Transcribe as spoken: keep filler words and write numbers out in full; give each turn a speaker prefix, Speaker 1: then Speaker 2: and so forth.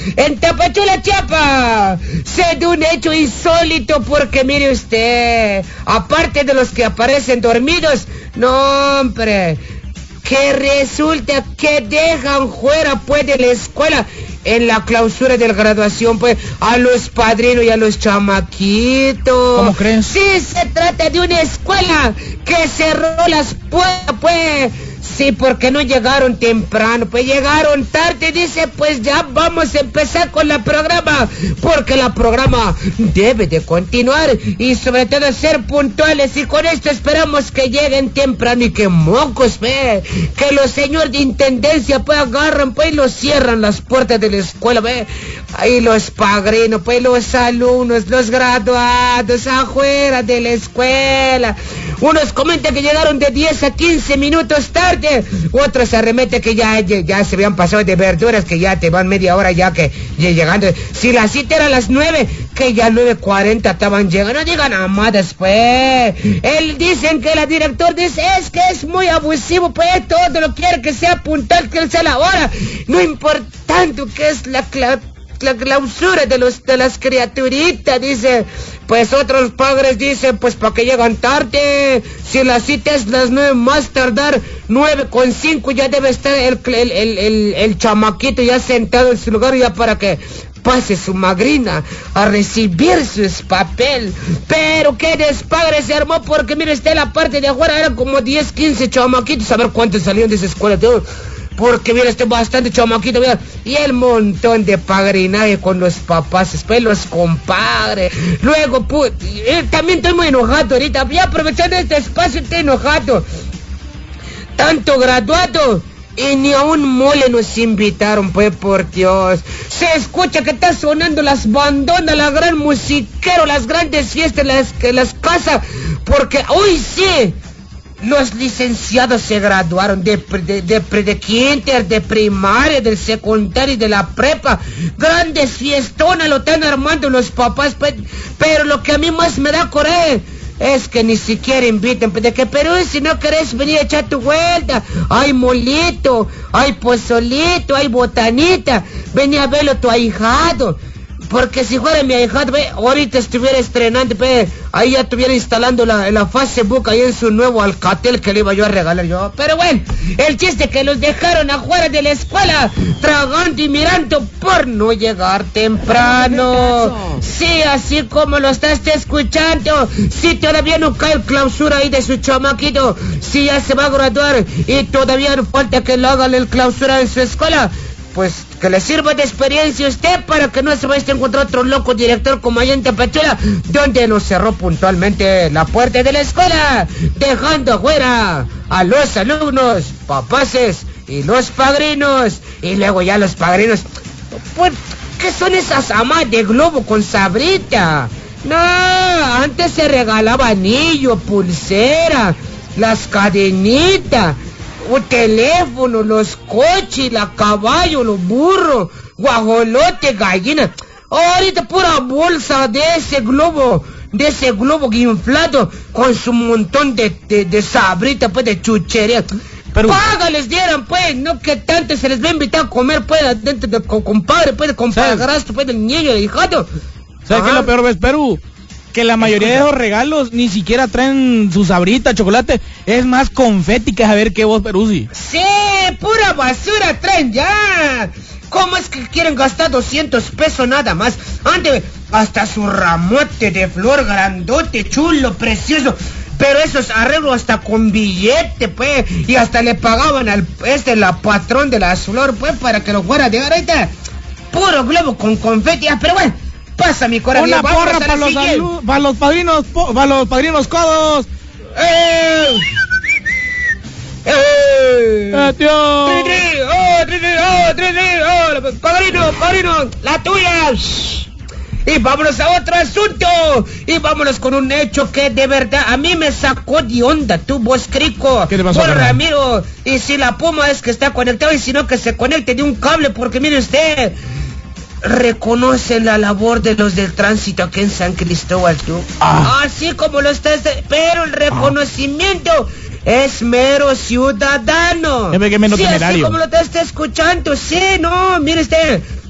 Speaker 1: En Tapachula, Chiapas, se dio un hecho insólito porque mire usted, aparte de los que aparecen dormidos, no hombre, que resulta que dejan fuera pues de la escuela en la clausura de la graduación pues a los padrinos y a los chamaquitos.
Speaker 2: ¿Cómo creen?
Speaker 1: Sí, se trata de una escuela que cerró las puertas pues. Sí, porque no llegaron temprano, pues llegaron tarde, dice, pues ya vamos a empezar con la programa, porque la programa debe de continuar y sobre todo ser puntuales, y con esto esperamos que lleguen temprano y que mocos, ve, que los señores de intendencia pues agarran, pues los cierran las puertas de la escuela, ve, ahí los padrinos, pues los alumnos, los graduados afuera de la escuela. Unos comentan que llegaron de diez a quince minutos tarde, otros se arremete que ya, ya, ya se habían pasado de verduras, que ya te van media hora ya que ya llegando. Si la cita era a las nueve, que ya nueve cuarenta estaban llegando. No digan nada más después. Él dicen que la director dice, es que es muy abusivo, pues todo lo quiere que sea puntual, que sea la hora. No importando que es la clave. La clausura de los de las criaturitas, dice. Pues otros padres dicen, pues para que llegan tarde, si la cita es las nueve, más tardar nueve con cinco, ya debe estar el, el, el, el, el chamaquito ya sentado en su lugar, ya para que pase su madrina a recibir su papel. Pero qué despadre se armó, porque mire usted, la parte de afuera eran como diez, quince chamaquitos, a ver cuántos salieron de esa escuela, todo. Porque mira, este bastante chamaquito, mira, y el montón de padrinaje con los papás, pues los compadres. Luego, pu eh, también estoy muy enojado ahorita, ya aprovechando este espacio estoy enojado. Tanto graduado y ni a un mole nos invitaron, pues por Dios. Se escucha que está sonando las bandonas, la gran musiquero, las grandes fiestas, las, las casas, porque hoy sí los licenciados se graduaron de, de, de, de, de kinder, de primaria, del secundario y de la prepa. Grandes fiestonas lo están armando los papás, pe, pero lo que a mí más me da coraje es que ni siquiera inviten, de que, pero si no querés venir a echar tu vuelta, hay molito, hay pozolito, hay botanita, ven a verlo tu ahijado. Porque si fuera mi ahijado, ve, ahorita estuviera estrenando, ve, ahí ya estuviera instalando la, la Facebook ahí en su nuevo Alcatel que le iba yo a regalar yo. Pero bueno, el chiste que los dejaron afuera de la escuela, tragando y mirando por no llegar temprano. Sí, así como lo estás escuchando, si todavía no cae el clausura ahí de su chamaquito, si ya se va a graduar y todavía no falta que lo hagan el clausura en su escuela, pues que le sirva de experiencia a usted para que no se vaya a encontrar otro loco director como allá en Tapachula, donde nos cerró puntualmente la puerta de la escuela, dejando afuera a los alumnos, papaces y los padrinos. Y luego ya los padrinos, pues, ¿qué son esas amas de globo con sabrita? No, antes se regalaba anillo, pulsera, las cadenitas, un teléfono, los coches, la caballo, los burros, guajolote, gallina. Ahorita pura bolsa de ese globo, de ese globo inflado con su montón de, de, de sabrita, pues, de chuchería. Pero paga les dieran, pues, no que tanto se les va a invitar a comer, pues, dentro de compadre, pues, de compadre, pues, del niño, del hijado.
Speaker 2: ¿Sabes qué es lo peor, ves, Perú? Que la mayoría de esos regalos ni siquiera traen su sabrita, chocolate, es más confeti que saber qué vos, Peruzzi.
Speaker 1: Sí, pura basura traen ya. ¿Cómo es que quieren gastar doscientos pesos nada más? Ande, hasta su ramote de flor grandote, chulo, precioso. Pero esos arreglos hasta con billete, pues, y hasta le pagaban al este, la patrón de las flores, pues, para que lo fuera de ahorita. Puro globo con confeti, ah, pero bueno. Pasa mi corazón.
Speaker 2: Una porra para los, pa los padrinos, para los padrinos codos.
Speaker 1: ¡Eh! ¡Eh!
Speaker 2: ¡Eh, tío!
Speaker 1: ¡Tri, tri! ¡Oh, tri, tri! ¡Oh, tri, tri! ¡Oh, padrino, padrino! ¡La tuya! Y vámonos a otro asunto. Y vámonos con un hecho que de verdad a mí me sacó de onda, tú, vos, crico.
Speaker 2: ¿Qué le pasó,
Speaker 1: bueno, Ramiro, y si la puma es que está conectado, y si no que se conecte de un cable, porque mire usted, reconoce la labor de los del tránsito aquí en San Cristóbal, tú. Ah. Así como lo está, pero el reconocimiento ah. es mero ciudadano.
Speaker 2: Es que menos
Speaker 1: sí,
Speaker 2: temerario.
Speaker 1: Así como lo está escuchando, sí, no, mire usted,